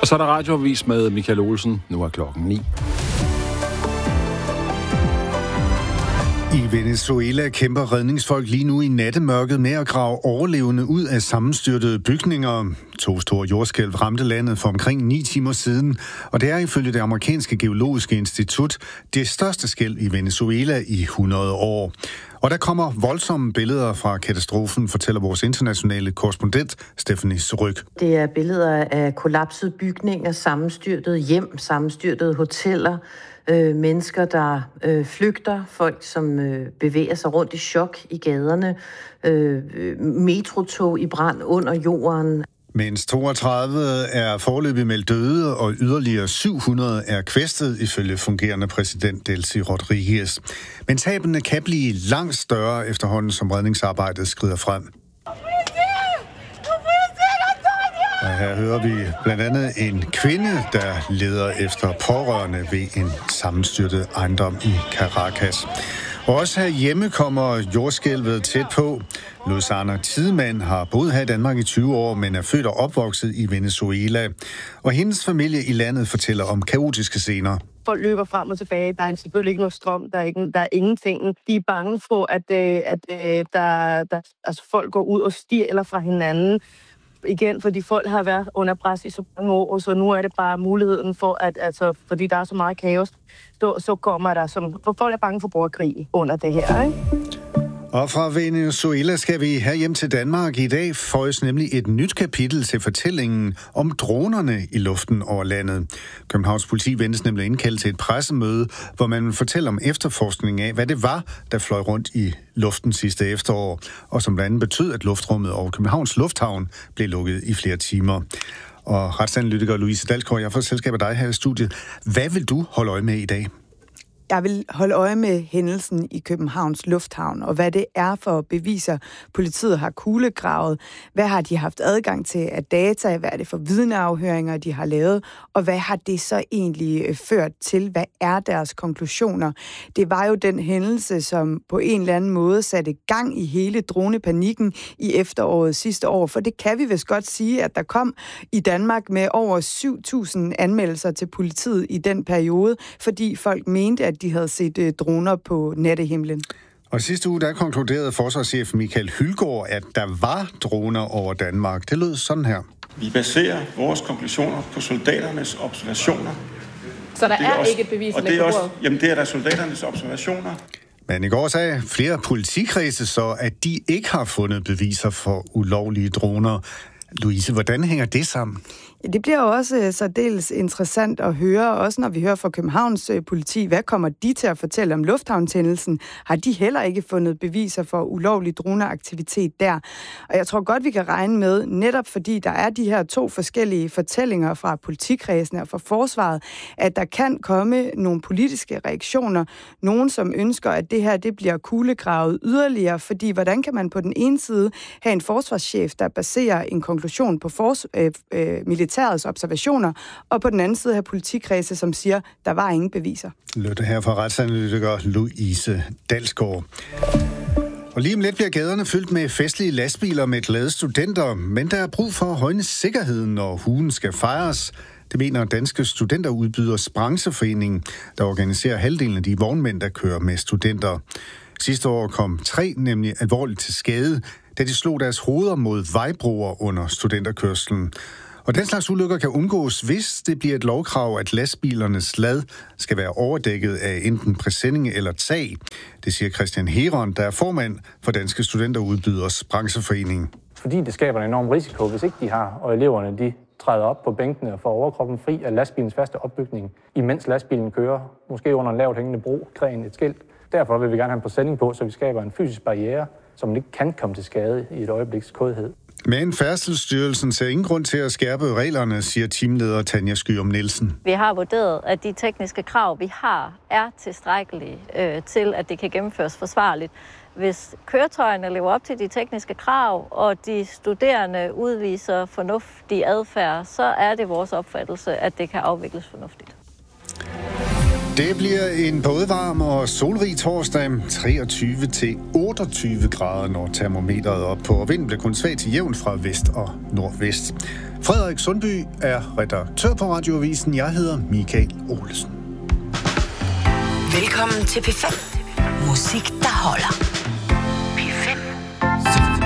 Og så er der radioavis med Michael Olsen. Nu er klokken 9. I Venezuela kæmper redningsfolk lige nu i nattemørket med at grave overlevende ud af sammenstyrtede bygninger. 2 store jordskælv ramte landet for omkring 9 timer siden, og det er ifølge det amerikanske geologiske institut det største skælv i Venezuela i 100 år. Og der kommer voldsomme billeder fra katastrofen, fortæller vores internationale korrespondent Stephanie Ryg. Det er billeder af kollapsede bygninger, sammenstyrtede hjem, sammenstyrtede hoteller, mennesker, der flygter, folk, som bevæger sig rundt i chok i gaderne, metrotog i brand under jorden. Mens 32 er foreløbig meldt døde, og yderligere 700 er kvæstet, ifølge fungerende præsident Delcy Rodriguez. Men tabene kan blive langt større efterhånden, som redningsarbejdet skrider frem. Og her hører vi blandt andet en kvinde, der leder efter pårørende ved en sammenstyrtet ejendom i Caracas. Og også herhjemme kommer jordskælvet tæt på. Luzana Tidemand har boet her i Danmark i 20 år, men er født og opvokset i Venezuela. Og hendes familie i landet fortæller om kaotiske scener. Folk løber frem og tilbage. Der er selvfølgelig ikke noget strøm. Der er ingenting. De er bange for, at folk går ud og stjæler fra hinanden. Igen, fordi folk har været under pres i så mange år, så nu er det bare muligheden for, fordi der er så meget kaos, så kommer der, for folk er bange for borgerkrig under det her, ikke? Og fra Venezuela skal vi herhjem til Danmark. I dag føjes nemlig et nyt kapitel til fortællingen om dronerne i luften over landet. Københavns politi ventes nemlig indkaldt til et pressemøde, hvor man fortæller om efterforskning af, hvad det var, der fløj rundt i luften sidste efterår, og som blandt andet betød, at luftrummet over Københavns Lufthavn blev lukket i flere timer. Og retsanalytiker Louise Dalsgaard, jeg har fået selskab af dig her i studiet. Hvad vil du holde øje med i dag? Jeg vil holde øje med hændelsen i Københavns Lufthavn, og hvad det er for beviser, politiet har kuglegravet. Hvad har de haft adgang til af data? Hvad er det for vidneafhøringer, de har lavet? Og hvad har det så egentlig ført til? Hvad er deres konklusioner? Det var jo den hændelse, som på en eller anden måde satte gang i hele dronepanikken i efteråret sidste år. For det kan vi vist godt sige, at der kom i Danmark med over 7.000 anmeldelser til politiet i den periode, fordi folk mente, at de havde set droner på nattehimlen. Og sidste uge, der konkluderede forsvarschef Michael Hylgaard, at der var droner over Danmark. Det lød sådan her. Vi baserer vores konklusioner på soldaternes observationer. Så der er ikke beviser på bordet? Jamen, det er der soldaternes observationer. Men i går sagde flere politikredse så, at de ikke har fundet beviser for ulovlige droner. Louise, hvordan hænger det sammen? Det bliver jo også særdeles interessant at høre, også når vi hører fra Københavns politi. Hvad kommer de til at fortælle om lufthavnshændelsen? Har de heller ikke fundet beviser for ulovlig droneaktivitet der? Og jeg tror godt, vi kan regne med, netop fordi der er de her 2 forskellige fortællinger fra politikredsene og fra forsvaret, at der kan komme nogle politiske reaktioner. Nogen, som ønsker, at det her det bliver kuglegravet yderligere, fordi hvordan kan man på den ene side have en forsvarschef, der baserer en konklusion på militærets observationer, og på den anden side have politikredse, som siger, der var ingen beviser. Lytte her fra retsanalytiker Louise Dalsgaard. Og lige om lidt bliver gaderne fyldt med festlige lastbiler med glade studenter, men der er brug for at højne sikkerheden, når ugen skal fejres. Det mener Danske Studenterudbyders Brancheforening, der organiserer halvdelen af de vognmænd, der kører med studenter. Sidste år kom 3 nemlig alvorligt til skade, da de slog deres hoveder mod vejbroer under studenterkørslen. Og den slags ulykker kan undgås, hvis det bliver et lovkrav, at lastbilernes lad skal være overdækket af enten præsending eller tag. Det siger Christian Heron, der er formand for Danske Studenterudbyders Brancheforening. Fordi det skaber en enorm risiko, hvis ikke de har, og eleverne de træder op på bænkene og får overkroppen fri af lastbilens faste opbygning, imens lastbilen kører, måske under en lavt hængende bro, gren, et skilt. Derfor vil vi gerne have en præsending på, så vi skaber en fysisk barriere, som man ikke kan komme til skade i et øjebliks kodhed. Men Færdselsstyrelsen ser ingen grund til at skærpe reglerne, siger teamleder Tanja Skyum Nielsen. Vi har vurderet, at de tekniske krav, vi har, er tilstrækkelige til, at det kan gennemføres forsvarligt. Hvis køretøjerne lever op til de tekniske krav, og de studerende udviser fornuftig adfærd, så er det vores opfattelse, at det kan afvikles fornuftigt. Det bliver en både varm og solrig torsdag, 23-28 grader, når termometeret er op på, og vinden bliver kun svag til jævn fra vest og nordvest. Frederik Sundby er redaktør på Radioavisen. Jeg hedder Michael Olsen. Velkommen til P5. Musik, der holder.